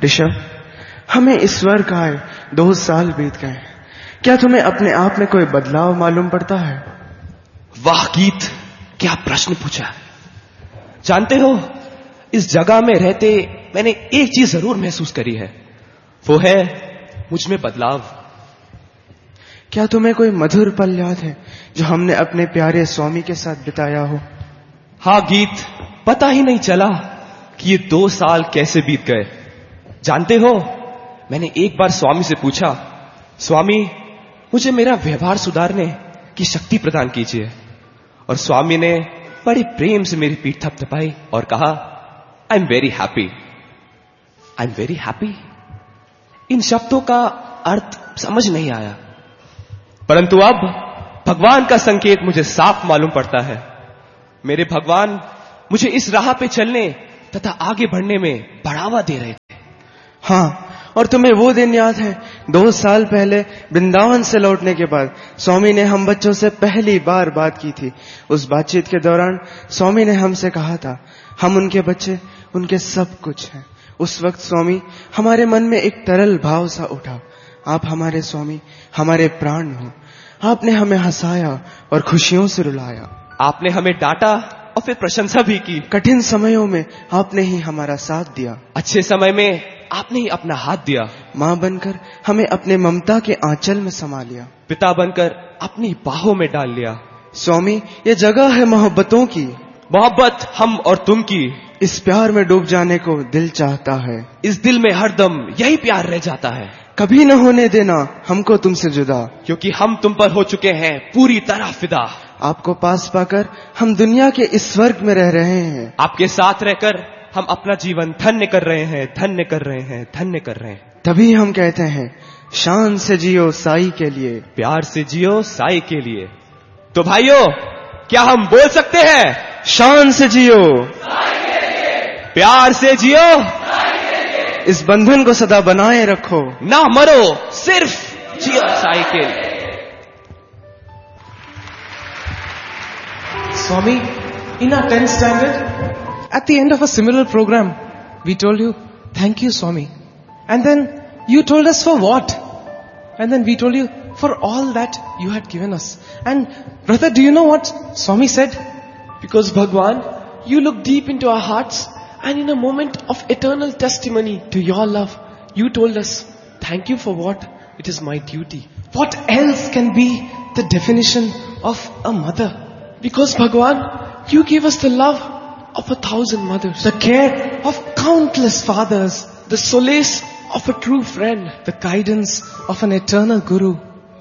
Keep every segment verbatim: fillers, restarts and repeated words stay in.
ऋषभ, हमें ईश्वर का आए दो साल बीत गए। क्या तुम्हें अपने आप में कोई बदलाव मालूम पड़ता है? वाह गीत, क्या प्रश्न पूछा। जानते हो, इस जगह में रहते मैंने एक चीज जरूर महसूस करी है, वो है मुझ में बदलाव। क्या तुम्हें कोई मधुर पल याद है जो हमने अपने प्यारे स्वामी के साथ बिताया हो? हाँ गीत, पता ही नहीं चला कि ये दो साल कैसे बीत गए। जानते हो, मैंने एक बार स्वामी से पूछा, स्वामी मुझे मेरा व्यवहार सुधारने की शक्ति प्रदान कीजिए। और स्वामी ने बड़े प्रेम से मेरी पीठ थपथपाई और कहा, I am very happy. I am very happy. इन शब्दों का अर्थ समझ नहीं आया, परंतु अब भगवान का संकेत मुझे साफ मालूम पड़ता है। मेरे भगवान मुझे इस राह पे चलने तथा आगे बढ़ने में बढ़ावा दे रहे थे। हाँ, और तुम्हें वो दिन याद है दो साल पहले वृंदावन से लौटने के बाद स्वामी ने हम बच्चों से पहली बार बात की थी। उस बातचीत के दौरान स्वामी ने हमसे कहा था, हम उनके बच्चे, उनके सब कुछ हैं। उस वक्त स्वामी, हमारे मन में एक तरल भाव सा उठा, आप हमारे स्वामी, हमारे प्राण हो। आपने हमें हंसाया और खुशियों से रुलाया। आपने हमें डांटा और फिर प्रशंसा भी की। कठिन समयों में आपने ही हमारा साथ दिया। अच्छे समय में आपने ही अपना हाथ दिया। माँ बनकर हमें अपने ममता के आंचल में समा लिया। पिता बनकर अपनी बाहों में डाल लिया। स्वामी, ये जगह है मोहब्बतों की, मोहब्बत हम और तुम की। इस प्यार में डूब जाने को दिल चाहता है। इस दिल में हरदम यही प्यार रह जाता है। कभी न होने देना हमको तुमसे जुदा, क्योंकि हम तुम पर हो चुके हैं पूरी तरह फिदा। आपको पास पाकर हम दुनिया के इस स्वर्ग में रह रहे हैं। आपके साथ रहकर हम अपना जीवन धन्य कर रहे हैं, धन्य कर रहे हैं, धन्य कर रहे हैं। तभी हम कहते हैं, शान से जियो साई के लिए, प्यार से जियो साई के लिए। तो भाइयों, क्या हम बोल सकते हैं, शान से जियो साई के लिए, प्यार से जियो साई के लिए, इस बंधन को सदा बनाए रखो, ना मरो सिर्फ जियो साई के लिए। Swami, in our tenth standard, at the end of a similar program, we told you, thank you Swami. And then you told us for what? And then we told you, for all that you had given us. And brother, do you know what Swami said? Because Bhagwan, you look deep into our hearts, and in a moment of eternal testimony to your love, you told us, thank you for what? It is my duty. What else can be the definition of a mother? Because Bhagwan, you gave us the love of a thousand mothers, the care of countless fathers, the solace of a true friend, the guidance of an eternal guru.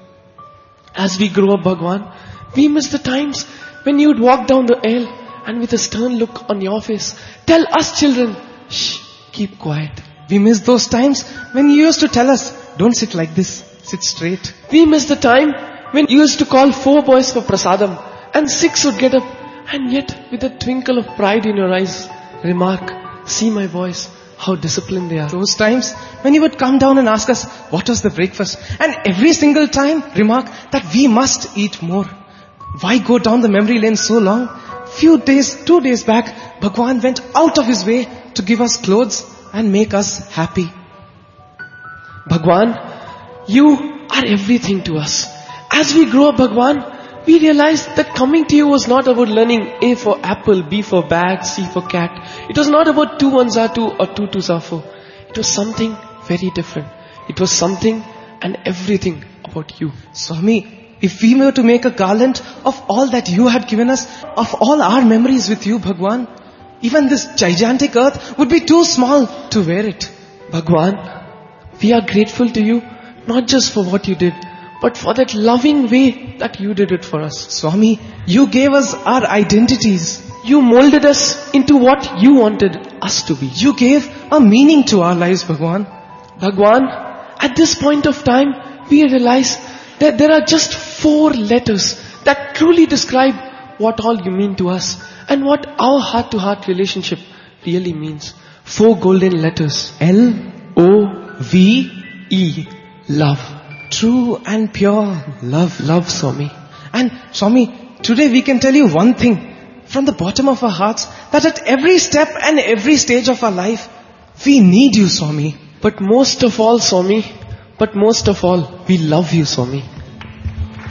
As we grow up, Bhagwan, we miss the times when you'd walk down the aisle and with a stern look on your face, tell us children, shh, keep quiet. We miss those times when you used to tell us, don't sit like this, sit straight. We miss the time when you used to call four boys for prasadam and six would get up and yet with a twinkle of pride in your eyes, remark, see my boys, how disciplined they are. Those times when you would come down and ask us, what was the breakfast? And every single time remark that we must eat more. Why go down the memory lane so long? Few days, two days back, Bhagwan went out of his way to give us clothes and make us happy. Bhagwan, you are everything to us. As we grow up, Bhagwan, we realized that coming to you was not about learning A for apple, B for bag, C for cat. It was not about two ones are two or two twos are four. It was something very different. It was something and everything about you. Swami, if we were to make a garland of all that you had given us, of all our memories with you, Bhagwan, even this gigantic earth would be too small to wear it. Bhagwan, we are grateful to you, not just for what you did, but for that loving way that you did it for us. Swami, you gave us our identities. You molded us into what you wanted us to be. You gave a meaning to our lives, Bhagwan. Bhagwan, at this point of time, we realize that there are just four letters that truly describe what all you mean to us and what our heart-to-heart relationship really means. Four golden letters. L O V E. Love. True and pure love. Love, Swami. And Swami, today we can tell you one thing from the bottom of our hearts, that at every step and every stage of our life, we need you, Swami. But most of all, Swami, but most of all, we love you, Swami.